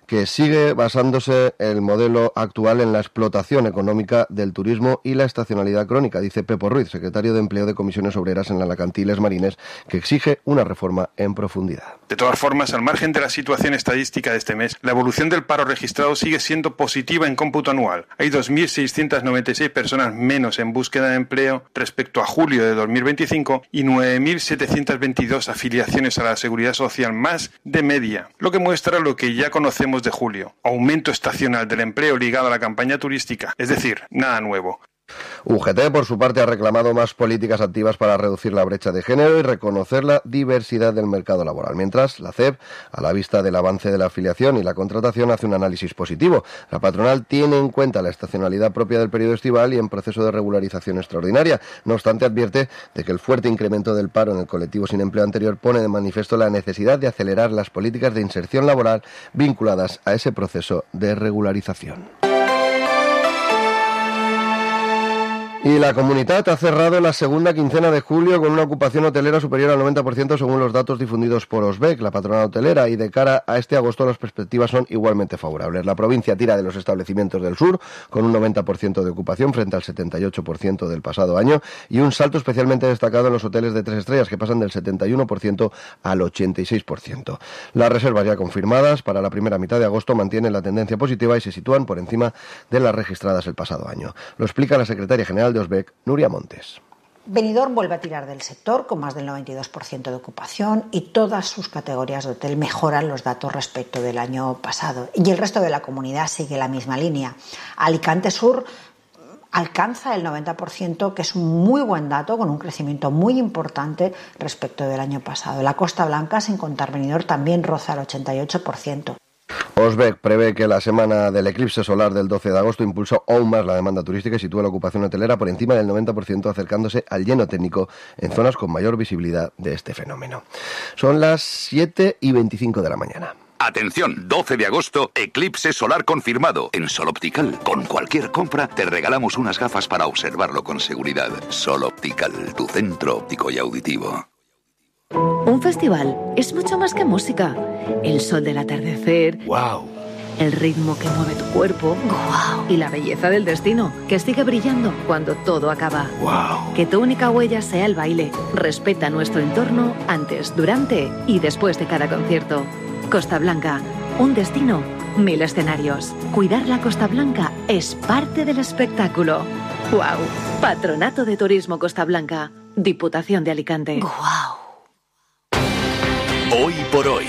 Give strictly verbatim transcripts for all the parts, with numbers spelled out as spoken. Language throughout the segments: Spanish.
que sigue basándose el modelo actual en la explotación económica del turismo y la estacionalidad crónica, dice Pepo Ruiz, secretario de Empleo de Comisiones Obreras en la Alacantí y Les Marines, que exige una reforma en profundidad. De todas formas, al margen de la situación estadística de este mes, la evolución del paro registrado sigue siendo positiva en cómputo anual. Hay dos mil seiscientas noventa y seis personas menos en búsqueda de empleo respecto a julio de dos mil veinticinco y nueve mil setecientas veintidós afiliaciones a la Seguridad Social más de media, lo que muestra lo que ya conocemos de julio: aumento estacional del empleo ligado a la campaña turística, es decir, nada nuevo. U G T, por su parte, ha reclamado más políticas activas para reducir la brecha de género y reconocer la diversidad del mercado laboral. Mientras, la C E P, a la vista del avance de la afiliación y la contratación, hace un análisis positivo. La patronal tiene en cuenta la estacionalidad propia del periodo estival y en proceso de regularización extraordinaria. No obstante, advierte de que el fuerte incremento del paro en el colectivo sin empleo anterior pone de manifiesto la necesidad de acelerar las políticas de inserción laboral vinculadas a ese proceso de regularización. Y la Comunitat ha cerrado la segunda quincena de julio con una ocupación hotelera superior al noventa por ciento según los datos difundidos por Osbec, la patronal hotelera, y de cara a este agosto las perspectivas son igualmente favorables. La provincia tira de los establecimientos del sur con un noventa por ciento de ocupación frente al setenta y ocho por ciento del pasado año y un salto especialmente destacado en los hoteles de tres estrellas que pasan del setenta y uno por ciento al ochenta y seis por ciento. Las reservas ya confirmadas para la primera mitad de agosto mantienen la tendencia positiva y se sitúan por encima de las registradas el pasado año. Lo explica la secretaria general de Osbec, Nuria Montes. Benidorm vuelve a tirar del sector con más del noventa y dos por ciento de ocupación y todas sus categorías de hotel mejoran los datos respecto del año pasado. Y el resto de la comunidad sigue la misma línea. Alicante Sur alcanza el noventa por ciento, que es un muy buen dato, con un crecimiento muy importante respecto del año pasado. La Costa Blanca, sin contar Benidorm, también roza el ochenta y ocho por ciento. Osbec prevé que la semana del eclipse solar del doce de agosto impulsó aún más la demanda turística y sitúa la ocupación hotelera por encima del noventa por ciento, acercándose al lleno técnico en zonas con mayor visibilidad de este fenómeno. Son las siete y veinticinco de la mañana. Atención, doce de agosto, eclipse solar confirmado. En Sol Optical, con cualquier compra, te regalamos unas gafas para observarlo con seguridad. Sol Optical, tu centro óptico y auditivo. Un festival es mucho más que música. El sol del atardecer. ¡Wow! El ritmo que mueve tu cuerpo. ¡Wow! Y la belleza del destino, que sigue brillando cuando todo acaba. ¡Wow! Que tu única huella sea el baile. Respeta nuestro entorno antes, durante y después de cada concierto. Costa Blanca, un destino, mil escenarios. Cuidar la Costa Blanca es parte del espectáculo. ¡Wow! Patronato de Turismo Costa Blanca. Diputación de Alicante. ¡Wow! Hoy por hoy,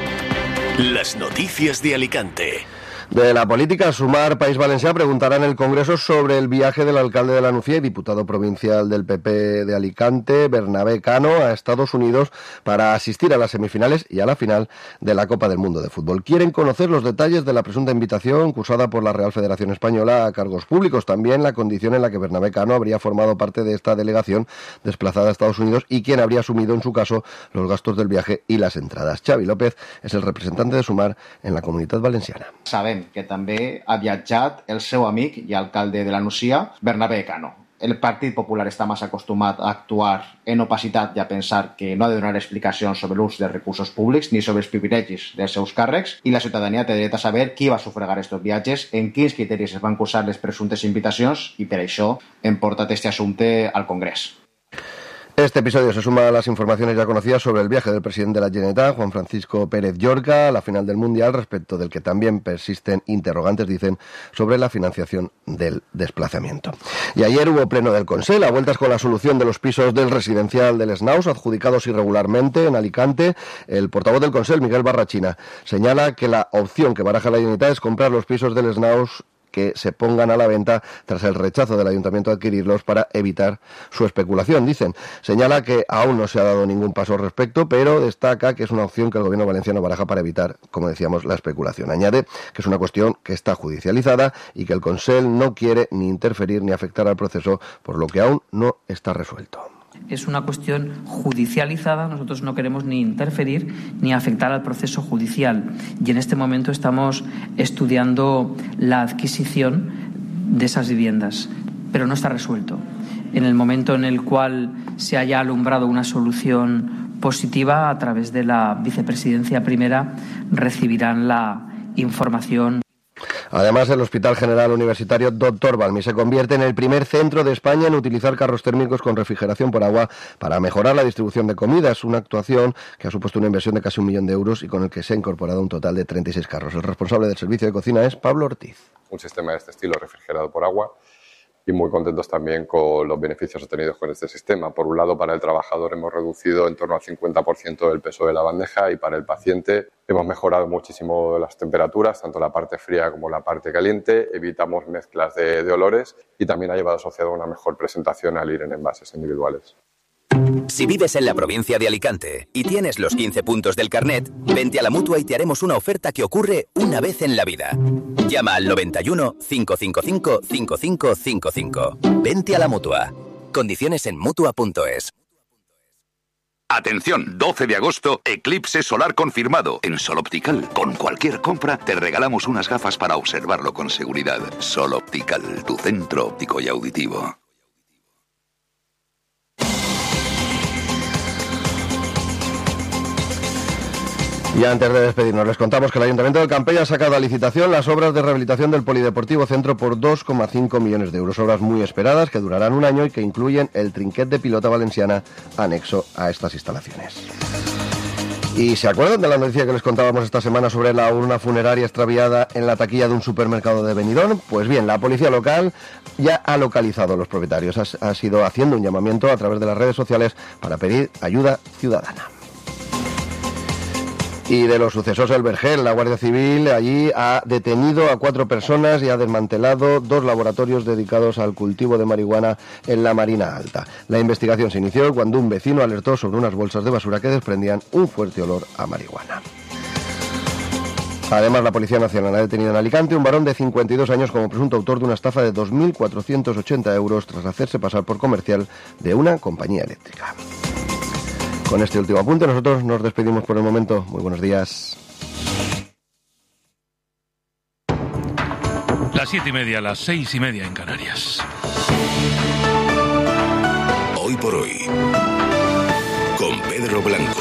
las noticias de Alicante. De la política, Sumar País Valencià preguntará en el Congreso sobre el viaje del alcalde de la Nucía y diputado provincial del P P de Alicante, Bernabé Cano, a Estados Unidos para asistir a las semifinales y a la final de la Copa del Mundo de Fútbol. Quieren conocer los detalles de la presunta invitación cursada por la Real Federación Española a cargos públicos, también la condición en la que Bernabé Cano habría formado parte de esta delegación desplazada a Estados Unidos y quién habría asumido en su caso los gastos del viaje y las entradas. Xavi López es el representante de Sumar en la Comunitat Valenciana. Sabem que també ha viatjat el seu amic i alcalde de la Nucia, Bernabé Cano. El Partit Popular està massa acostumat a actuar en opacitat i a pensar que no ha de donar explicacions sobre l'ús de recursos públics ni sobre els privilegis dels seus càrrecs i la ciutadania té dret a saber qui va sufragar aquests viatges, en quins criteris es van cursar les presumptes invitacions i per això hem portat este assumpte al Congrés. Este episodio se suma a las informaciones ya conocidas sobre el viaje del presidente de la Generalitat, Juan Francisco Pérez Llorca, a la final del Mundial, respecto del que también persisten interrogantes, dicen, sobre la financiación del desplazamiento. Y ayer hubo pleno del Consell, a vueltas con la solución de los pisos del residencial del Snaus, adjudicados irregularmente en Alicante. El portavoz del Consell, Miguel Barrachina, señala que la opción que baraja la Generalitat es comprar los pisos del Snaus que se pongan a la venta tras el rechazo del Ayuntamiento a adquirirlos para evitar su especulación, dicen. Señala que aún no se ha dado ningún paso al respecto, pero destaca que es una opción que el gobierno valenciano baraja para evitar, como decíamos, la especulación. Añade que es una cuestión que está judicializada y que el Consell no quiere ni interferir ni afectar al proceso, por lo que aún no está resuelto. Es una cuestión judicializada, nosotros no queremos ni interferir ni afectar al proceso judicial y en este momento estamos estudiando la adquisición de esas viviendas, pero no está resuelto. En el momento en el cual se haya alumbrado una solución positiva, a través de la vicepresidencia primera recibirán la información. Además, el Hospital General Universitario doctor Balmi se convierte en el primer centro de España en utilizar carros térmicos con refrigeración por agua para mejorar la distribución de comida. Es una actuación que ha supuesto una inversión de casi un millón de euros y con el que se ha incorporado un total de treinta y seis carros. El responsable del servicio de cocina es Pablo Ortiz. Un sistema de este estilo refrigerado por agua y muy contentos también con los beneficios obtenidos con este sistema. Por un lado, para el trabajador hemos reducido en torno al cincuenta por ciento del peso de la bandeja y para el paciente hemos mejorado muchísimo las temperaturas, tanto la parte fría como la parte caliente, evitamos mezclas de, de olores y también ha llevado asociado una mejor presentación al ir en envases individuales. Si vives en la provincia de Alicante y tienes los quince puntos del carnet, vente a la Mutua y te haremos una oferta que ocurre una vez en la vida. Llama al noventa y uno, cinco cinco cinco, cinco cinco cinco cinco. Vente a la Mutua. Condiciones en Mutua punto es. Atención, doce de agosto, eclipse solar confirmado. En Sol Optical, con cualquier compra, te regalamos unas gafas para observarlo con seguridad. Sol Optical, tu centro óptico y auditivo. Y antes de despedirnos, les contamos que el Ayuntamiento del Campello ha sacado a licitación las obras de rehabilitación del Polideportivo Centro por dos coma cinco millones de euros. Obras muy esperadas que durarán un año y que incluyen el trinquet de pilota valenciana anexo a estas instalaciones. ¿Y se acuerdan de la noticia que les contábamos esta semana sobre la urna funeraria extraviada en la taquilla de un supermercado de Benidorm? Pues bien, la policía local ya ha localizado a los propietarios. Ha, ha sido haciendo un llamamiento a través de las redes sociales para pedir ayuda ciudadana. Y de los sucesos del Vergel, la Guardia Civil allí ha detenido a cuatro personas y ha desmantelado dos laboratorios dedicados al cultivo de marihuana en la Marina Alta. La investigación se inició cuando un vecino alertó sobre unas bolsas de basura que desprendían un fuerte olor a marihuana. Además, la Policía Nacional ha detenido en Alicante un varón de cincuenta y dos años como presunto autor de una estafa de dos mil cuatrocientos ochenta euros tras hacerse pasar por comercial de una compañía eléctrica. Con este último apunte nosotros nos despedimos por el momento. Muy buenos días. Las siete y media, las seis y media en Canarias. Hoy por hoy, con Pedro Blanco.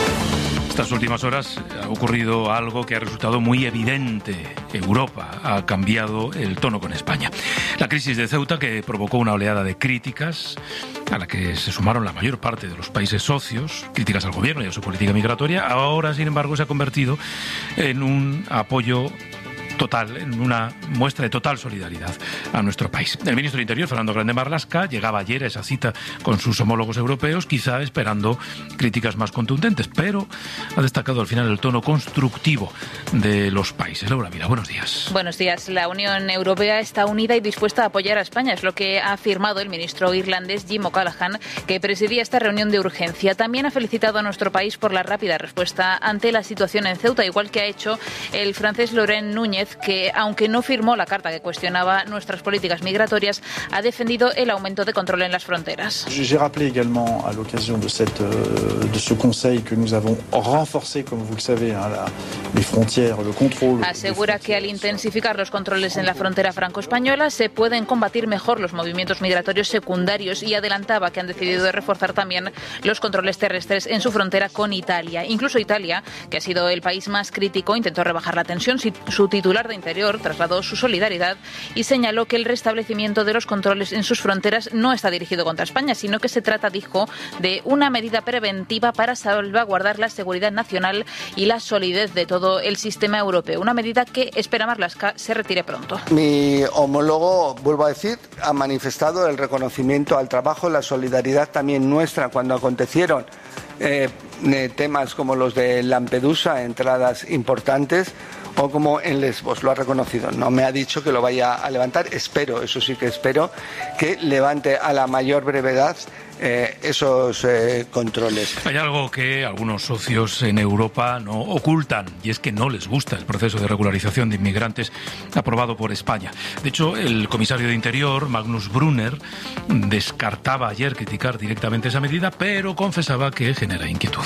Estas últimas horas ha ocurrido algo que ha resultado muy evidente. Europa ha cambiado el tono con España. La crisis de Ceuta, que provocó una oleada de críticas, a la que se sumaron la mayor parte de los países socios, críticas al gobierno y a su política migratoria, ahora, sin embargo, se ha convertido en un apoyo total, en una muestra de total solidaridad a nuestro país. El ministro de Interior, Fernando Grande Marlaska, llegaba ayer a esa cita con sus homólogos europeos, quizá esperando críticas más contundentes, pero ha destacado al final el tono constructivo de los países. Laura Mira, buenos días. Buenos días. La Unión Europea está unida y dispuesta a apoyar a España, es lo que ha afirmado el ministro irlandés Jim O'Callaghan, que presidía esta reunión de urgencia. También ha felicitado a nuestro país por la rápida respuesta ante la situación en Ceuta, igual que ha hecho el francés Laurent Núñez, que, aunque no firmó la carta que cuestionaba nuestras políticas migratorias, ha defendido el aumento de control en las fronteras. J'ai rappelé également à l'occasion de cette de ce conseil que nous avons renforcé, comme vous le savez, la, les frontières, le contrôle. Asegura que al intensificar los controles en la frontera franco-española se pueden combatir mejor los movimientos migratorios secundarios y adelantaba que han decidido reforzar también los controles terrestres en su frontera con Italia. Incluso Italia, que ha sido el país más crítico, intentó rebajar la tensión. Su titular de Interior trasladó su solidaridad y señaló que el restablecimiento de los controles en sus fronteras no está dirigido contra España, sino que se trata, dijo, de una medida preventiva para salvaguardar la seguridad nacional y la solidez de todo el sistema europeo. Una medida que espera Marlaska se retire pronto. Mi homólogo, vuelvo a decir, ha manifestado el reconocimiento al trabajo, la solidaridad también nuestra cuando acontecieron eh, temas como los de Lampedusa, entradas importantes, o como en Lesbos, lo ha reconocido. No me ha dicho que lo vaya a levantar, espero, eso sí que espero, que levante a la mayor brevedad eh, esos eh, controles. Hay algo que algunos socios en Europa no ocultan, y es que no les gusta el proceso de regularización de inmigrantes aprobado por España. De hecho, el comisario de Interior, Magnus Brunner, descartaba ayer criticar directamente esa medida, pero confesaba que genera inquietud.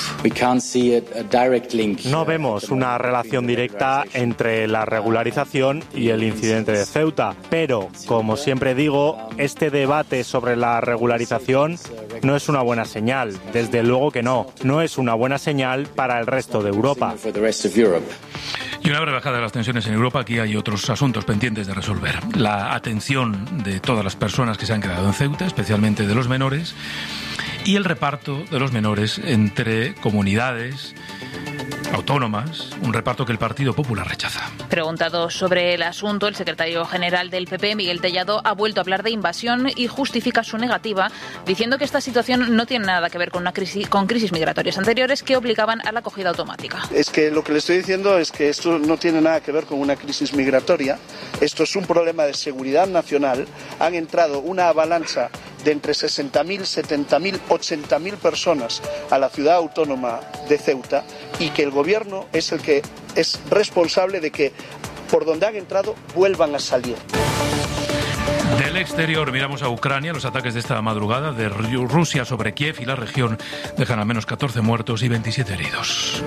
No vemos una relación directa entre la regularización y el incidente de Ceuta, pero, como siempre digo, este debate sobre la regularización no es una buena señal, desde luego que no, no es una buena señal para el resto de Europa. Y una breve bajada de las tensiones en Europa, aquí hay otros asuntos pendientes de resolver. La atención de todas las personas que se han quedado en Ceuta, especialmente de los menores, y el reparto de los menores entre comunidades autónomas, un reparto que el Partido Popular rechaza. Preguntado sobre el asunto, el secretario general del P P, Miguel Tellado, ha vuelto a hablar de invasión y justifica su negativa, diciendo que esta situación no tiene nada que ver con una crisis, con crisis migratorias anteriores que obligaban a la acogida automática. Es que lo que le estoy diciendo es que esto no tiene nada que ver con una crisis migratoria, esto es un problema de seguridad nacional. Han entrado una avalancha de entre sesenta mil, setenta mil, ochenta mil personas a la ciudad autónoma de Ceuta y que el gobierno es el que es responsable de que por donde han entrado vuelvan a salir. Del exterior miramos a Ucrania. Los ataques de esta madrugada de Rusia sobre Kiev y la región dejan al menos catorce muertos y veintisiete heridos.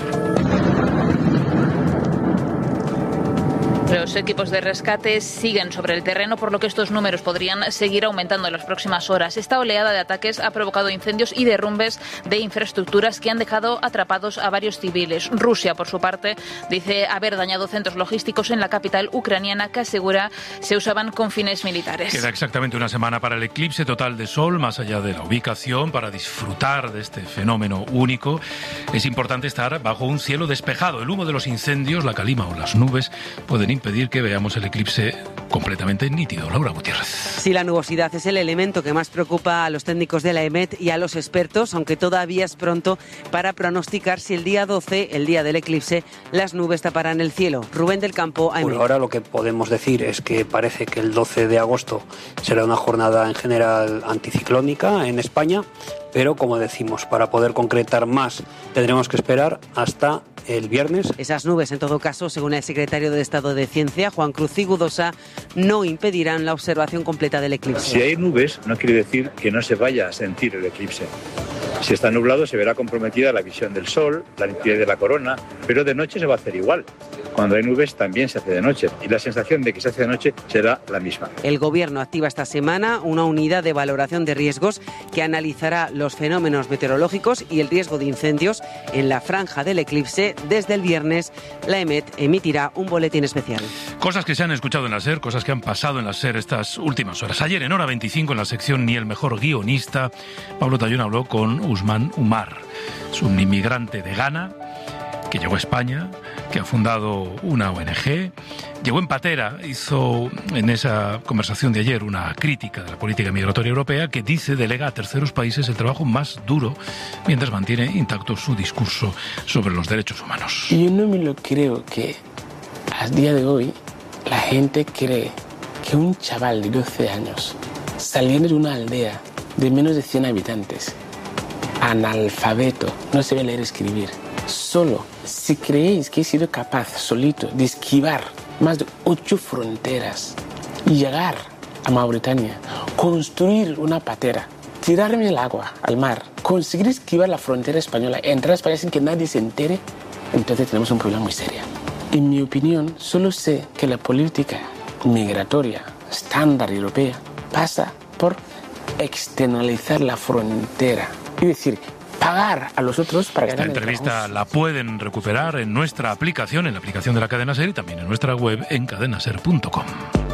Los equipos de rescate siguen sobre el terreno, por lo que estos números podrían seguir aumentando en las próximas horas. Esta oleada de ataques ha provocado incendios y derrumbes de infraestructuras que han dejado atrapados a varios civiles. Rusia, por su parte, dice haber dañado centros logísticos en la capital ucraniana que asegura se usaban con fines militares. Queda exactamente una semana para el eclipse total de sol, más allá de la ubicación, para disfrutar de este fenómeno único. Es importante estar bajo un cielo despejado. El humo de los incendios, la calima o las nubes pueden impedir que veamos el eclipse completamente nítido. Laura Gutiérrez. Sí, la nubosidad es el elemento que más preocupa a los técnicos de la E M E T y a los expertos, aunque todavía es pronto para pronosticar si el día doce, el día del eclipse, las nubes taparán el cielo. Rubén del Campo, A M E T. Por ahora lo que podemos decir es que parece que el doce de agosto será una jornada en general anticiclónica en España, pero como decimos, para poder concretar más tendremos que esperar hasta el viernes. Esas nubes, en todo caso, según el secretario de Estado de Ciencia, Juan Cruz Cigudosa, no impedirán la observación completa del eclipse. Si hay nubes, no quiere decir que no se vaya a sentir el eclipse. Si está nublado, se verá comprometida la visión del sol, la nitidez de la corona, pero de noche se va a hacer igual. Cuando hay nubes también se hace de noche y la sensación de que se hace de noche será la misma. El Gobierno activa esta semana una unidad de valoración de riesgos que analizará los fenómenos meteorológicos y el riesgo de incendios en la franja del eclipse. Desde el viernes, la E M E T emitirá un boletín especial. Cosas que se han escuchado en la SER, cosas que han pasado en la SER estas últimas horas. Ayer en Hora veinticinco, en la sección Ni el mejor guionista, Pablo Tallón habló con Usman Umar. Es un inmigrante de Ghana que llegó a España, que ha fundado una O N G, llegó en patera, hizo en esa conversación de ayer una crítica de la política migratoria europea que dice delega a terceros países el trabajo más duro mientras mantiene intacto su discurso sobre los derechos humanos. Yo no me lo creo que a día de hoy la gente cree que un chaval de doce años saliendo de una aldea de menos de cien habitantes, analfabeto, no sabe leer y escribir, solo, si creéis que he sido capaz solito de esquivar más de ocho fronteras y llegar a Mauritania, construir una patera, tirarme al agua, al mar, conseguir esquivar la frontera española, entrar a España sin que nadie se entere, entonces tenemos un problema muy serio. En mi opinión, solo sé que la política migratoria estándar europea pasa por externalizar la frontera, es decir, pagar a los otros para que esta hagan el entrevista trabajo. la pueden recuperar en nuestra aplicación, en la aplicación de la Cadena SER y también en nuestra web en cadena ser punto com.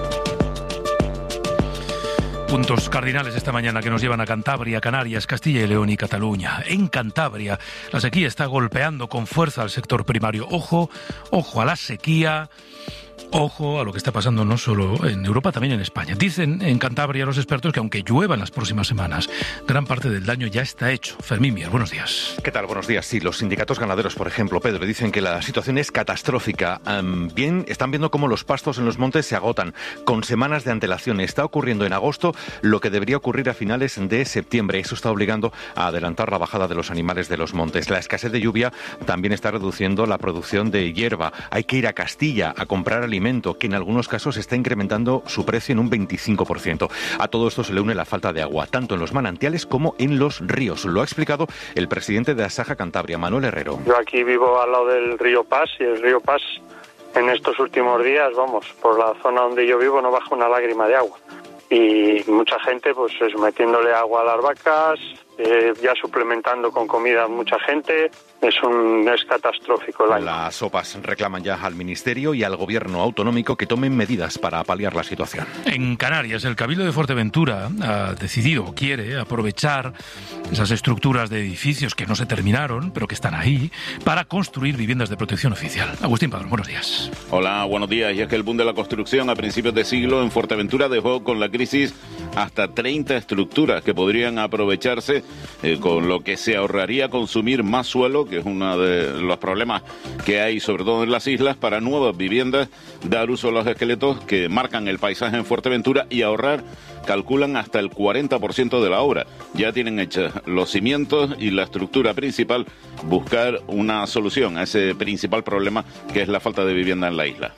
Puntos cardinales esta mañana que nos llevan a Cantabria, Canarias, Castilla y León y Cataluña. En Cantabria, la sequía está golpeando con fuerza al sector primario. Ojo, ojo a la sequía. Ojo a lo que está pasando no solo en Europa, también en España. Dicen en Cantabria los expertos que aunque llueva en las próximas semanas, gran parte del daño ya está hecho. Fermín Mier, buenos días. ¿Qué tal? Buenos días. Sí, los sindicatos ganaderos, por ejemplo, Pedro, dicen que la situación es catastrófica. Um, bien, están viendo cómo los pastos en los montes se agotan con semanas de antelación. Está ocurriendo en agosto lo que debería ocurrir a finales de septiembre. Eso está obligando a adelantar la bajada de los animales de los montes. La escasez de lluvia también está reduciendo la producción de hierba. Hay que ir a Castilla a comprar alimentos, que en algunos casos está incrementando su precio en un veinticinco por ciento. A todo esto se le une la falta de agua, tanto en los manantiales como en los ríos. Lo ha explicado el presidente de Asaja Cantabria, Manuel Herrero. Yo aquí vivo al lado del río Pas y el río Pas en estos últimos días, vamos, por la zona donde yo vivo no baja una lágrima de agua. Y mucha gente pues eso, metiéndole agua a las vacas, eh, ya suplementando con comida mucha gente. Es un es catastrófico el año. Las O P As reclaman ya al Ministerio y al Gobierno autonómico que tomen medidas para paliar la situación. En Canarias, el Cabildo de Fuerteventura ha decidido, quiere aprovechar esas estructuras de edificios que no se terminaron, pero que están ahí, para construir viviendas de protección oficial. Agustín Padrón, buenos días. Hola, buenos días. Y es que el boom de la construcción a principios de siglo en Fuerteventura dejó con la crisis hasta treinta estructuras que podrían aprovecharse, eh, con lo que se ahorraría consumir más suelo, que es uno de los problemas que hay sobre todo en las islas, para nuevas viviendas, dar uso a los esqueletos que marcan el paisaje en Fuerteventura y ahorrar, calculan, hasta el cuarenta por ciento de la obra. Ya tienen hechos los cimientos y la estructura principal, buscar una solución a ese principal problema que es la falta de vivienda en la isla.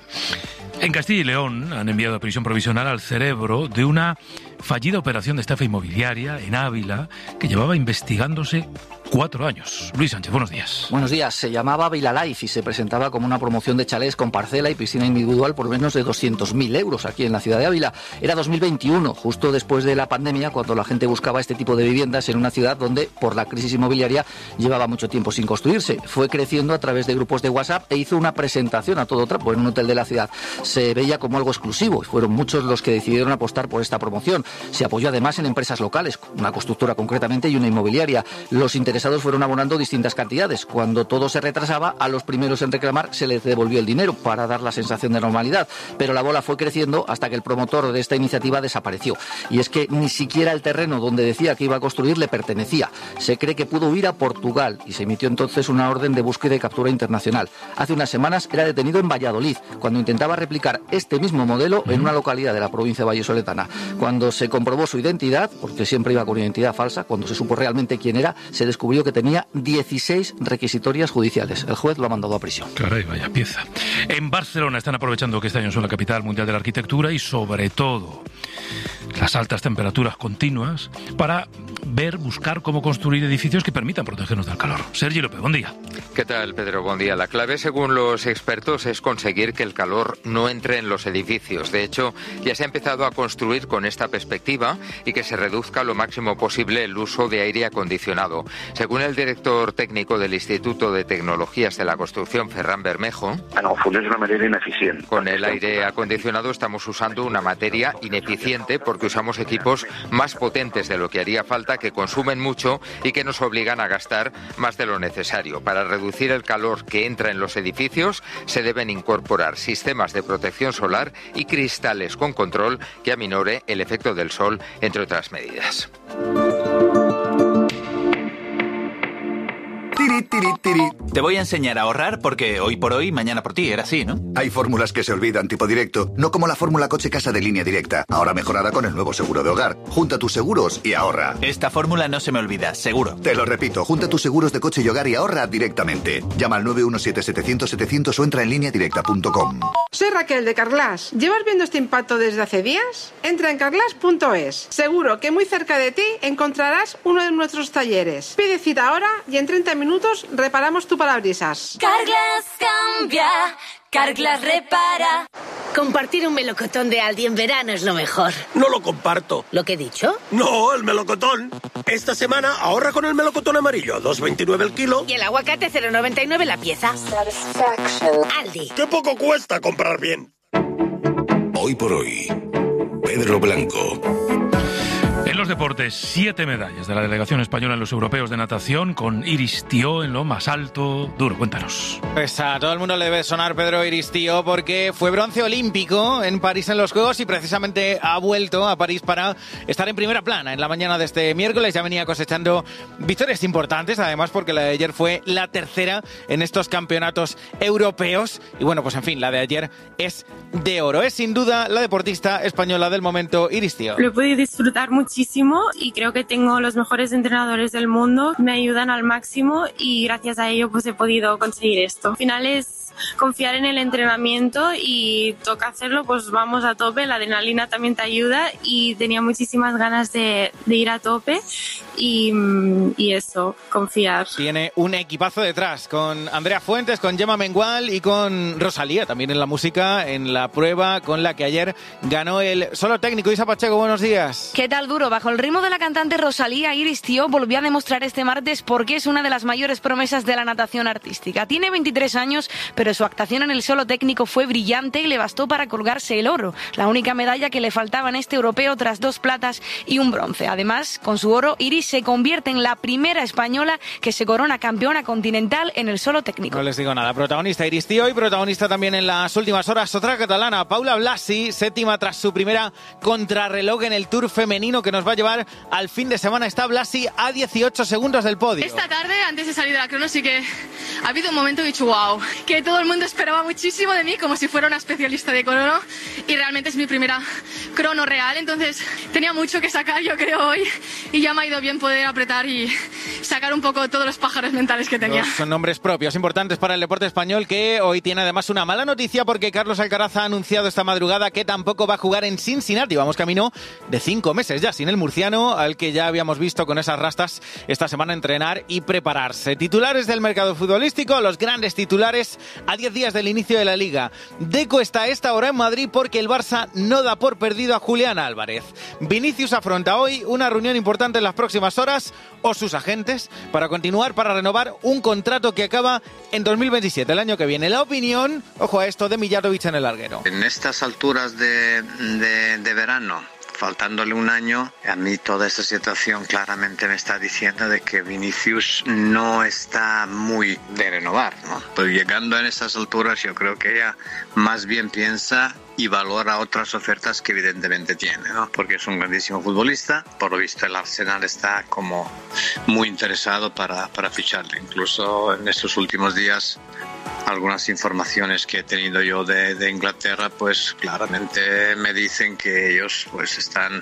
En Castilla y León han enviado a prisión provisional al cerebro de una fallida operación de estafa inmobiliaria en Ávila que llevaba investigándose cuatro años. Luis Sánchez, buenos días. Buenos días. Se llamaba Vila Life y se presentaba como una promoción de chalés con parcela y piscina individual por menos de doscientos mil euros aquí en la ciudad de Ávila. Era dos mil veintiuno, justo después de la pandemia, cuando la gente buscaba este tipo de viviendas en una ciudad donde, por la crisis inmobiliaria, llevaba mucho tiempo sin construirse. Fue creciendo a través de grupos de WhatsApp e hizo una presentación a todo trapo en un hotel de la ciudad. Se veía como algo exclusivo y fueron muchos los que decidieron apostar por esta promoción. Se apoyó además en empresas locales, una constructora concretamente y una inmobiliaria. Los interesados fueron abonando distintas cantidades. Cuando todo se retrasaba, a los primeros en reclamar se les devolvió el dinero para dar la sensación de normalidad. Pero la bola fue creciendo hasta que el promotor de esta iniciativa desapareció. Y es que ni siquiera el terreno donde decía que iba a construir le pertenecía. Se cree que pudo huir a Portugal y se emitió entonces una orden de búsqueda y captura internacional. Hace unas semanas era detenido en Valladolid, cuando intentaba replicar este mismo modelo en una localidad de la provincia vallisoletana. Cuando se comprobó su identidad, porque siempre iba con identidad falsa, cuando se supo realmente quién era, se descubrió que tenía dieciséis requisitorias judiciales. El juez lo ha mandado a prisión. Caray, vaya pieza. En Barcelona están aprovechando que este año son la capital mundial de la arquitectura y sobre todo las altas temperaturas continuas para ver, buscar cómo construir edificios que permitan protegernos del calor. Sergi López, buen día. ¿Qué tal, Pedro? Buen día. La clave, según los expertos, es conseguir que el calor no entre en los edificios. De hecho, ya se ha empezado a construir con esta perspectiva y que se reduzca lo máximo posible el uso de aire acondicionado. Según el director técnico del Instituto de Tecnologías de la Construcción, Ferran Bermejo, no, funciona de una manera ineficiente. Con el aire acondicionado estamos usando una materia ineficiente porque usamos equipos más potentes de lo que haría falta, que consumen mucho y que nos obligan a gastar más de lo necesario. Para reducir el calor que entra en los edificios, se deben incorporar sistemas de protección solar y cristales con control que aminore el efecto del sol, entre otras medidas. Tiri, tiri, tiri. Te voy a enseñar a ahorrar porque hoy por hoy, mañana por ti, era así, ¿no? Hay fórmulas que se olvidan, tipo directo, no como la fórmula coche-casa de Línea Directa, ahora mejorada con el nuevo seguro de hogar. Junta tus seguros y ahorra. Esta fórmula no se me olvida, seguro. Te lo repito, junta tus seguros de coche y hogar y ahorra directamente. Llama al nueve uno siete, setecientos, setecientos o entra en línea directa punto com. Soy Raquel de Carglass. ¿Llevas viendo este impacto desde hace días? Entra en carglass punto es. Seguro que muy cerca de ti encontrarás uno de nuestros talleres. Pide cita ahora y en treinta minutos reparamos tu parabrisas. Carglass cambia, Carglass repara. Compartir un melocotón de Aldi en verano es lo mejor. No lo comparto. ¿Lo que he dicho? No, el melocotón. Esta semana ahorra con el melocotón amarillo, dos veintinueve el kilo. Y el aguacate cero noventa y nueve la pieza. Aldi. ¡Qué poco cuesta comprar bien! Hoy por hoy, Pedro Blanco. En los deportes, siete medallas de la delegación española en los europeos de natación, con Iris Tío en lo más alto. Duro, cuéntanos. Pues a todo el mundo le debe sonar Pedro Iris Tío porque fue bronce olímpico en París en los Juegos y precisamente ha vuelto a París para estar en primera plana en la mañana de este miércoles. Ya venía cosechando victorias importantes, además porque la de ayer fue la tercera en estos campeonatos europeos. Y bueno, pues en fin, la de ayer es de oro. Es sin duda la deportista española del momento, Iris Tío. Lo he podido disfrutar muchísimo y creo que tengo los mejores entrenadores del mundo, me ayudan al máximo y gracias a ello pues he podido conseguir esto. Al final es confiar en el entrenamiento y toca hacerlo, pues vamos a tope, la adrenalina también te ayuda y tenía muchísimas ganas de, de ir a tope y, y eso, confiar. Tiene un equipazo detrás con Andrea Fuentes, con Gemma Mengual y con Rosalía también en la música, en la prueba con la que ayer ganó el solo técnico. Isa Pacheco, buenos días. ¿Qué tal, Duro? Bajo el ritmo de la cantante Rosalía, Iris Tío volvió a demostrar este martes por qué es una de las mayores promesas de la natación artística. Tiene veintitrés años, pero su actuación en el solo técnico fue brillante y le bastó para colgarse el oro, la única medalla que le faltaba en este europeo tras dos platas y un bronce. Además, con su oro, Iris se convierte en la primera española que se corona campeona continental en el solo técnico. No les digo nada. Protagonista Iris Tío y protagonista también en las últimas horas otra catalana, Paula Blasi, séptima tras su primera contrarreloj en el Tour femenino que nos va a llevar al fin de semana. Está Blasi a dieciocho segundos del podio. Esta tarde, antes de salir de la crono, sí que ha habido un momento que he dicho wow, que todo el mundo esperaba muchísimo de mí, como si fuera una especialista de crono, y realmente es mi primera crono real, entonces tenía mucho que sacar, yo creo, hoy, y ya me ha ido bien poder apretar y sacar un poco todos los pájaros mentales que tenía. Son nombres propios importantes para el deporte español, que hoy tiene además una mala noticia porque Carlos Alcaraz ha anunciado esta madrugada que tampoco va a jugar en Cincinnati. Vamos camino de cinco meses ya sin el murciano, al que ya habíamos visto con esas rastas esta semana entrenar y prepararse. Titulares del mercado futbolístico, los grandes titulares a diez días del inicio de la Liga. Deco está a esta hora en Madrid porque el Barça no da por perdido a Julián Álvarez. Vinicius afronta hoy una reunión importante en las próximas horas, o sus agentes, para continuar, para renovar un contrato que acaba en dos mil veintisiete, el año que viene. La opinión, ojo a esto, de Mijatovic en el larguero. En estas alturas de, de, de verano, faltándole un año, a mí toda esta situación claramente me está diciendo de que Vinicius no está muy de renovar, ¿no? Pero llegando en estas alturas yo creo que ella más bien piensa y valora otras ofertas que evidentemente tiene, ¿no? Porque es un grandísimo futbolista. Por lo visto el Arsenal está como muy interesado para, para ficharle. Incluso en estos últimos días algunas informaciones que he tenido yo de, de Inglaterra, pues claramente me dicen que ellos pues están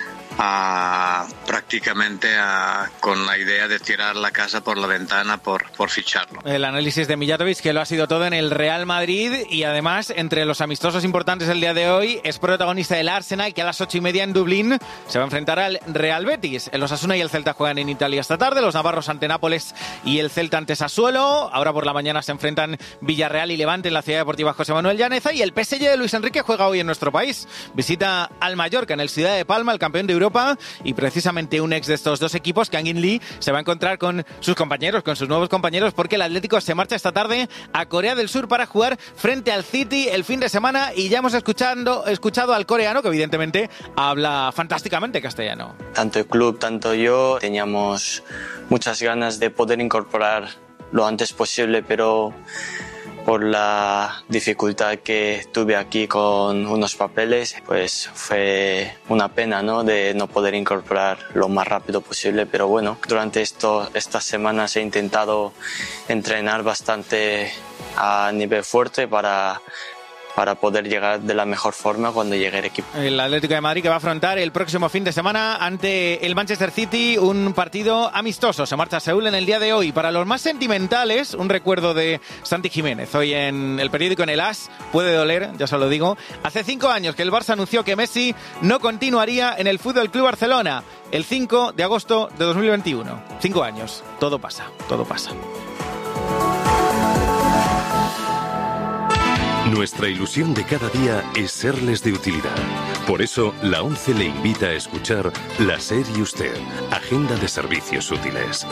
a, prácticamente a, con la idea de tirar la casa por la ventana por, por ficharlo. El análisis de Mijatovic, que lo ha sido todo en el Real Madrid, y además entre los amistosos importantes del día de hoy es protagonista del Arsenal, que a las ocho y media en Dublín se va a enfrentar al Real Betis. El Osasuna y el Celta juegan en Italia esta tarde, los navarros ante Nápoles y el Celta ante Sassuolo. Ahora por la mañana se enfrentan Villarreal y Levante en la Ciudad Deportiva José Manuel Llaneza, y el P S G de Luis Enrique juega hoy en nuestro país. Visita al Mallorca en el Ciudad de Palma, el campeón de Europa, y precisamente un ex de estos dos equipos, Kangin Lee, se va a encontrar con sus compañeros, con sus nuevos compañeros, porque el Atlético se marcha esta tarde a Corea del Sur para jugar frente al City el fin de semana, y ya hemos escuchando, escuchado al coreano, que evidentemente habla fantásticamente castellano. Tanto el club, tanto yo, teníamos muchas ganas de poder incorporar lo antes posible, pero por la dificultad que tuve aquí con unos papeles, pues fue una pena, ¿no?, de no poder incorporar lo más rápido posible. Pero bueno, durante esto, estas semanas he intentado entrenar bastante a nivel fuerte para para poder llegar de la mejor forma cuando llegue el equipo. El Atlético de Madrid, que va a afrontar el próximo fin de semana ante el Manchester City un partido amistoso. Se marcha a Seúl en el día de hoy. Para los más sentimentales, un recuerdo de Santi Jiménez. Hoy en el periódico, en el As, puede doler, ya se lo digo. Hace cinco años que el Barça anunció que Messi no continuaría en el Fútbol Club Barcelona. El cinco de agosto de dos mil veintiuno. Cinco años. Todo pasa, todo pasa. Nuestra ilusión de cada día es serles de utilidad. Por eso, la ONCE le invita a escuchar La SER y Usted, Agenda de Servicios Útiles.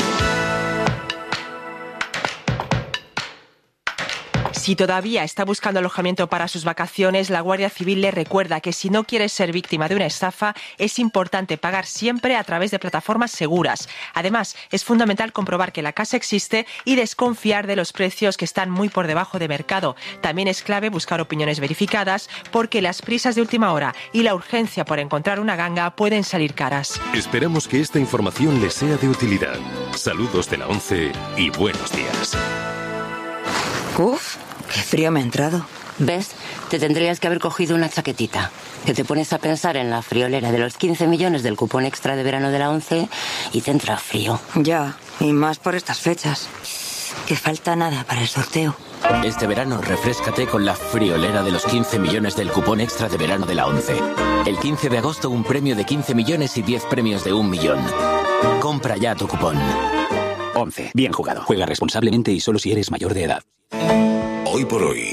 Si todavía está buscando alojamiento para sus vacaciones, la Guardia Civil le recuerda que si no quieres ser víctima de una estafa, es importante pagar siempre a través de plataformas seguras. Además, es fundamental comprobar que la casa existe y desconfiar de los precios, que están muy por debajo de mercado. También es clave buscar opiniones verificadas, porque las prisas de última hora y la urgencia por encontrar una ganga pueden salir caras. Esperamos que esta información les sea de utilidad. Saludos de la ONCE y buenos días. Uf, qué frío me ha entrado. ¿Ves? Te tendrías que haber cogido una chaquetita. Que te pones a pensar en la friolera de los quince millones del cupón extra de verano de la ONCE y te entra frío. Ya, y más por estas fechas. Que falta nada para el sorteo. Este verano refréscate con la friolera de los quince millones del cupón extra de verano de la ONCE. El quince de agosto un premio de quince millones y diez premios de un millón. Compra ya tu cupón. ONCE. Bien jugado. Juega responsablemente y solo si eres mayor de edad. Hoy por hoy.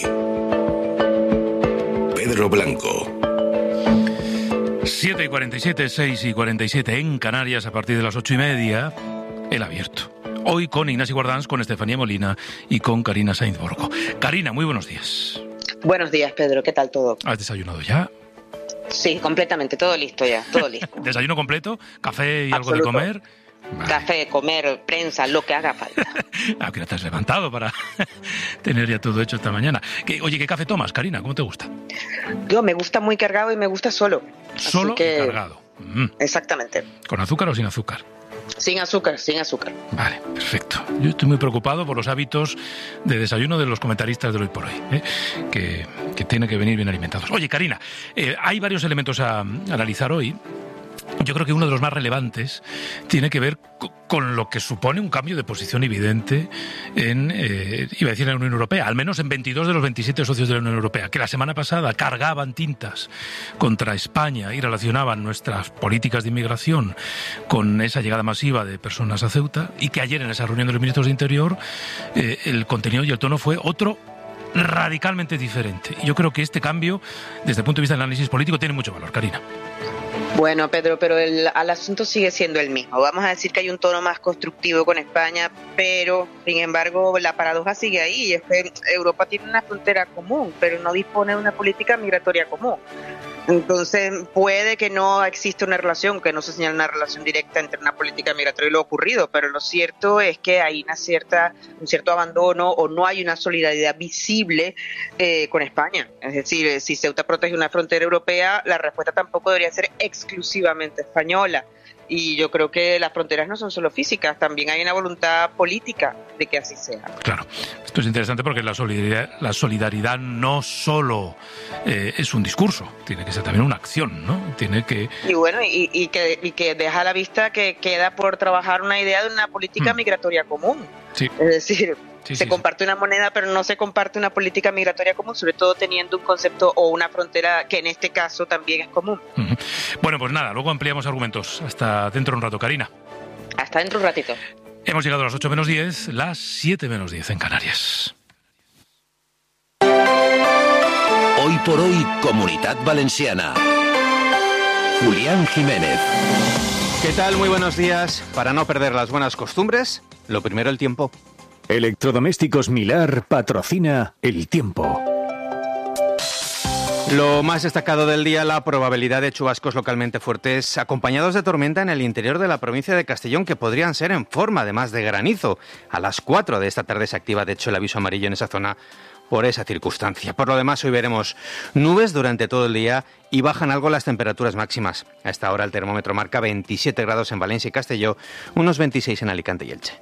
Pedro Blanco. siete y cuarenta y siete, seis y cuarenta y siete en Canarias, a partir de las ocho y media, El Abierto. Hoy con Ignasi Guardans, con Estefanía Molina y con Karina Sainz Borgo. Karina, muy buenos días. Buenos días, Pedro. ¿Qué tal todo? ¿Has desayunado ya? Sí, completamente. Todo listo ya. Todo listo. ¿Desayuno completo? ¿Café y Absoluto. algo de comer? Vale. Café, comer, prensa, lo que haga falta. ¿A qué hora te has levantado para tener ya todo hecho esta mañana? ¿Qué, oye, ¿qué café tomas, Karina? ¿Cómo te gusta? Yo me gusta muy cargado y me gusta solo. ¿Solo Así que... y cargado? Mm. Exactamente. ¿Con azúcar o sin azúcar? Sin azúcar, sin azúcar. Vale, perfecto. Yo estoy muy preocupado por los hábitos de desayuno de los comentaristas de Hoy por Hoy, ¿eh? que, que tienen que venir bien alimentados. Oye, Karina, eh, hay varios elementos a, a analizar hoy. Yo creo que uno de los más relevantes tiene que ver con lo que supone un cambio de posición evidente en, eh, iba a decir, en la Unión Europea, al menos en veintidós de los veintisiete socios de la Unión Europea, que la semana pasada cargaban tintas contra España y relacionaban nuestras políticas de inmigración con esa llegada masiva de personas a Ceuta, y que ayer en esa reunión de los ministros de Interior eh, el contenido y el tono fue otro radicalmente diferente. Y yo creo que este cambio, desde el punto de vista del análisis político, tiene mucho valor, Karina. Bueno, Pedro, pero el, el asunto sigue siendo el mismo. Vamos a decir que hay un tono más constructivo con España, pero, sin embargo, la paradoja sigue ahí. Y es que Europa tiene una frontera común, pero no dispone de una política migratoria común. Entonces, puede que no exista una relación, que no se señale una relación directa entre una política migratoria y lo ocurrido, pero lo cierto es que hay una cierta, un cierto abandono o no hay una solidaridad visible eh, con España. Es decir, si Ceuta protege una frontera europea, la respuesta tampoco debería ser exclusivamente española. Y yo creo que las fronteras no son solo físicas, también hay una voluntad política de que así sea. Claro, esto es interesante porque la solidaridad, la solidaridad no solo eh, es un discurso, tiene que ser también una acción, ¿no? Tiene que... Y bueno, y, y, que, y que deja a la vista que queda por trabajar una idea de una política mm. migratoria común. Sí. Es decir... Sí, se sí, comparte sí. una moneda, pero no se comparte una política migratoria común, sobre todo teniendo un concepto o una frontera que en este caso también es común. Uh-huh. Bueno, pues nada, luego ampliamos argumentos. Hasta dentro de un rato, Karina. Hasta dentro de un ratito. Hemos llegado a las ocho menos diez, las siete menos diez en Canarias. Hoy por hoy, Comunitat Valenciana. Julián Jiménez. ¿Qué tal? Muy buenos días. Para no perder las buenas costumbres, lo primero, el tiempo. Electrodomésticos Milar patrocina el tiempo. Lo más destacado del día, la probabilidad de chubascos localmente fuertes acompañados de tormenta en el interior de la provincia de Castellón, que podrían ser en forma además de granizo. A las cuatro de esta tarde se activa de hecho el aviso amarillo en esa zona por esa circunstancia. Por lo demás, hoy veremos nubes durante todo el día y bajan algo las temperaturas máximas. A esta hora el termómetro marca veintisiete grados en Valencia y Castelló, unos veintiséis en Alicante y Elche.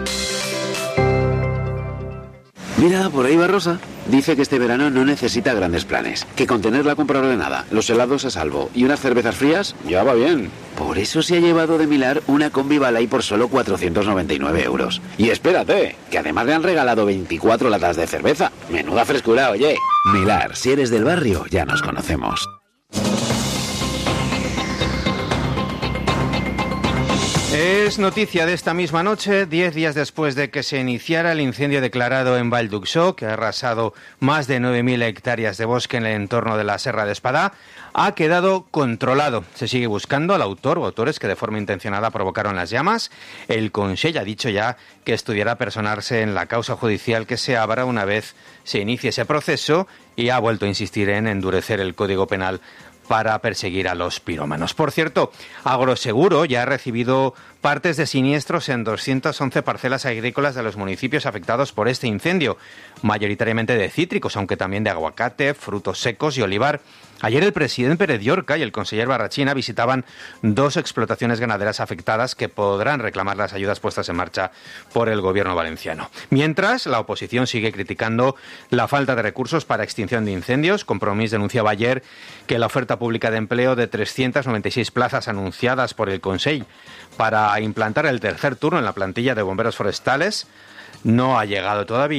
Mira, por ahí va Rosa. Dice que este verano no necesita grandes planes, que con tener la compra ordenada, los helados a salvo y unas cervezas frías, ya va bien. Por eso se ha llevado de Milar una combi Balay por solo cuatrocientos noventa y nueve euros. Y espérate, que además le han regalado veinticuatro latas de cerveza. Menuda frescura, oye. Milar, si eres del barrio, ya nos conocemos. Es noticia de esta misma noche, diez días después de que se iniciara el incendio declarado en Val d'Uixó, que ha arrasado más de nueve mil hectáreas de bosque en el entorno de la Serra de Espadá, ha quedado controlado. Se sigue buscando al autor o autores que de forma intencionada provocaron las llamas. El Consell ha dicho ya que estudiará personarse en la causa judicial que se abra una vez se inicie ese proceso, y ha vuelto a insistir en endurecer el Código Penal para perseguir a los pirómanos. Por cierto, Agroseguro ya ha recibido partes de siniestros en doscientas once parcelas agrícolas de los municipios afectados por este incendio, mayoritariamente de cítricos, aunque también de aguacate, frutos secos y olivar. Ayer el presidente Pérez Llorca y el conseller Barrachina visitaban dos explotaciones ganaderas afectadas que podrán reclamar las ayudas puestas en marcha por el gobierno valenciano. Mientras, la oposición sigue criticando la falta de recursos para extinción de incendios. Compromís denunciaba ayer que la oferta pública de empleo de trescientas noventa y seis plazas anunciadas por el Consell para implantar el tercer turno en la plantilla de bomberos forestales no ha llegado todavía,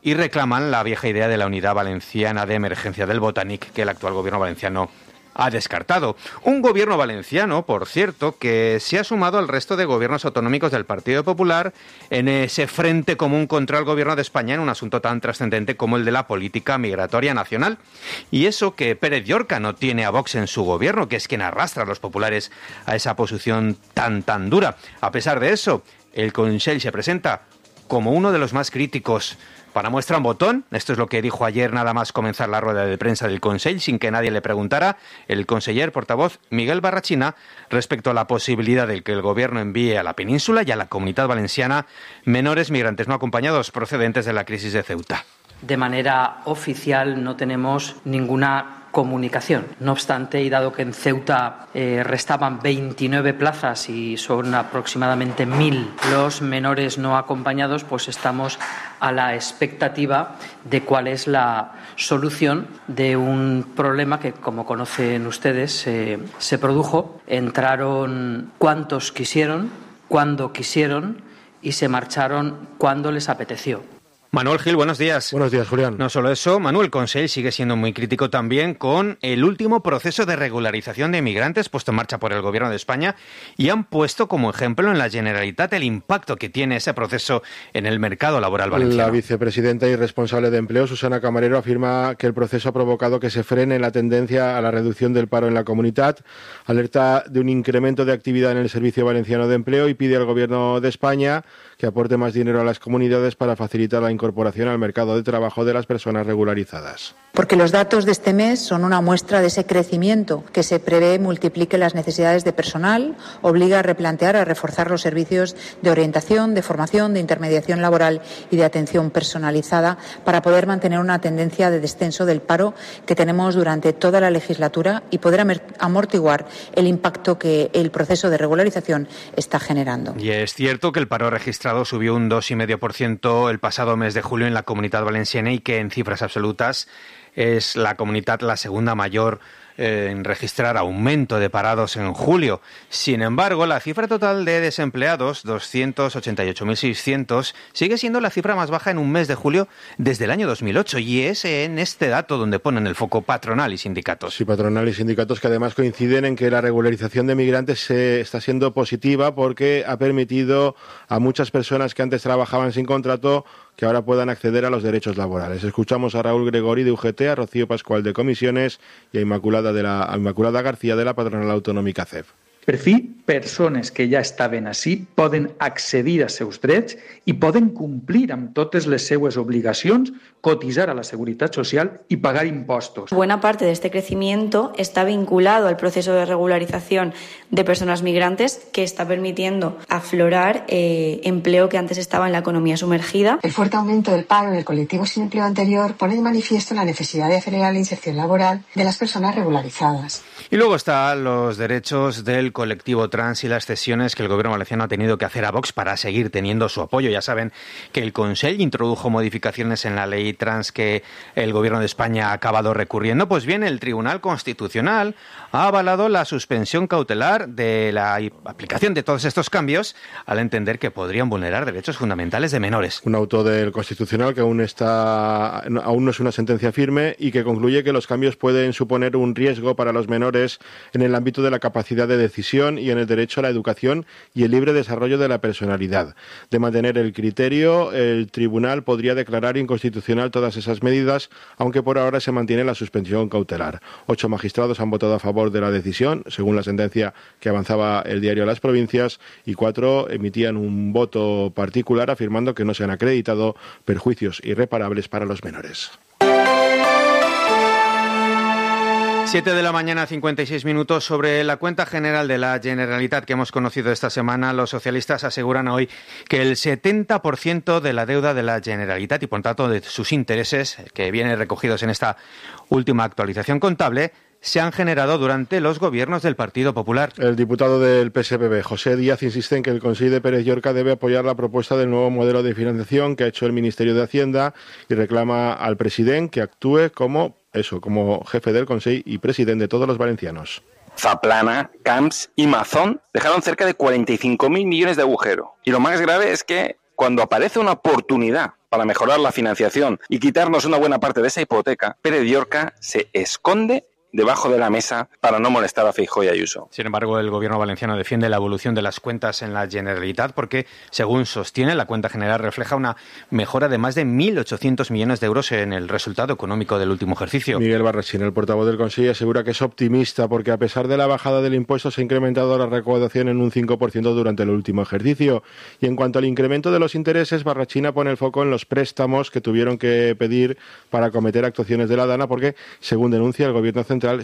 y reclaman la vieja idea de la Unidad Valenciana de Emergencia del Botanic que el actual gobierno valenciano ha descartado. Un gobierno valenciano, por cierto, que se ha sumado al resto de gobiernos autonómicos del Partido Popular en ese frente común contra el gobierno de España en un asunto tan trascendente como el de la política migratoria nacional. Y eso que Pérez Llorca no tiene a Vox en su gobierno, que es quien arrastra a los populares a esa posición tan tan dura. A pesar de eso, el Consell se presenta como uno de los más críticos. Para muestra un botón, esto es lo que dijo ayer nada más comenzar la rueda de prensa del Consell, sin que nadie le preguntara, el conseller portavoz Miguel Barrachina respecto a la posibilidad de que el gobierno envíe a la península y a la Comunitat Valenciana menores migrantes no acompañados procedentes de la crisis de Ceuta. De manera oficial no tenemos ninguna comunicación. No obstante, y dado que en Ceuta eh, restaban veintinueve plazas y son aproximadamente mil los menores no acompañados, pues estamos a la expectativa de cuál es la solución de un problema que, como conocen ustedes, eh, se produjo. Entraron cuantos quisieron, cuando quisieron y se marcharon cuando les apeteció. Manuel Gil, buenos días. Buenos días, Julián. No solo eso, Manuel, Consell sigue siendo muy crítico también con el último proceso de regularización de inmigrantes puesto en marcha por el Gobierno de España y han puesto como ejemplo en la Generalitat el impacto que tiene ese proceso en el mercado laboral valenciano. La vicepresidenta y responsable de Empleo, Susana Camarero, afirma que el proceso ha provocado que se frene la tendencia a la reducción del paro en la comunidad, alerta de un incremento de actividad en el Servicio Valenciano de Empleo y pide al Gobierno de España que aporte más dinero a las comunidades para facilitar la incorporación al mercado de trabajo de las personas regularizadas. Porque los datos de este mes son una muestra de ese crecimiento que se prevé multiplique las necesidades de personal, obliga a replantear, a reforzar los servicios de orientación, de formación, de intermediación laboral y de atención personalizada para poder mantener una tendencia de descenso del paro que tenemos durante toda la legislatura y poder amortiguar el impacto que el proceso de regularización está generando. Y es cierto que el paro registrado subió un dos coma cinco por ciento el pasado mes de julio en la Comunitat Valenciana y que en cifras absolutas es la comunidad la segunda mayor eh, en registrar aumento de parados en julio. Sin embargo, la cifra total de desempleados, doscientos ochenta y ocho mil seiscientos, sigue siendo la cifra más baja en un mes de julio desde el año dos mil ocho y es en este dato donde ponen el foco patronal y sindicatos. Sí, patronal y sindicatos que además coinciden en que la regularización de migrantes se está siendo positiva porque ha permitido a muchas personas que antes trabajaban sin contrato que ahora puedan acceder a los derechos laborales. Escuchamos a Raúl Gregori de U G T, a Rocío Pascual de Comisiones y a Inmaculada, de la, a Inmaculada García de la patronal autonòmica C E F. Per fi, persones que ja estaven ací poden accedir a seus drets i poden complir amb totes les seues obligacions, cotizar a la Seguridad Social y pagar impuestos. Buena parte de este crecimiento está vinculado al proceso de regularización de personas migrantes que está permitiendo aflorar eh, empleo que antes estaba en la economía sumergida. El fuerte aumento del paro en el colectivo sin empleo anterior pone de manifiesto la necesidad de acelerar la inserción laboral de las personas regularizadas. Y luego están los derechos del colectivo trans y las cesiones que el gobierno valenciano ha tenido que hacer a Vox para seguir teniendo su apoyo. Ya saben que el Consell introdujo modificaciones en la ley trans que el gobierno de España ha acabado recurriendo. Pues bien, el Tribunal Constitucional ha avalado la suspensión cautelar de la aplicación de todos estos cambios al entender que podrían vulnerar derechos fundamentales de menores. Un auto del Constitucional que aún está, aún no es una sentencia firme y que concluye que los cambios pueden suponer un riesgo para los menores en el ámbito de la capacidad de decisión y en el derecho a la educación y el libre desarrollo de la personalidad. De mantener el criterio, el tribunal podría declarar inconstitucional todas esas medidas, aunque por ahora se mantiene la suspensión cautelar. Ocho magistrados han votado a favor de la decisión, según la sentencia que avanzaba el diario Las Provincias, y cuatro emitían un voto particular afirmando que no se han acreditado perjuicios irreparables para los menores. siete de la mañana, cincuenta y seis minutos. Sobre la cuenta general de la Generalitat que hemos conocido esta semana, los socialistas aseguran hoy que el setenta por ciento de la deuda de la Generalitat y por tanto de sus intereses, que vienen recogidos en esta última actualización contable, se han generado durante los gobiernos del Partido Popular. El diputado del P S P B, José Díaz, insiste en que el Consell de Pérez Llorca debe apoyar la propuesta del nuevo modelo de financiación que ha hecho el Ministerio de Hacienda y reclama al presidente que actúe como eso, como jefe del Consell y presidente de todos los valencianos. Zaplana, Camps y Mazón dejaron cerca de cuarenta y cinco mil millones de agujero. Y lo más grave es que cuando aparece una oportunidad para mejorar la financiación y quitarnos una buena parte de esa hipoteca, Pérez Llorca se esconde debajo de la mesa para no molestar a Feijóo y Ayuso. Sin embargo, el gobierno valenciano defiende la evolución de las cuentas en la Generalitat porque, según sostiene, la cuenta general refleja una mejora de más de mil ochocientos millones de euros en el resultado económico del último ejercicio. Miguel Barrachín, el portavoz del Consejo, asegura que es optimista porque, a pesar de la bajada del impuesto, se ha incrementado la recaudación en un cinco por ciento durante el último ejercicio. Y en cuanto al incremento de los intereses, Barrachina pone el foco en los préstamos que tuvieron que pedir para acometer actuaciones de la DANA porque, según denuncia el gobierno central,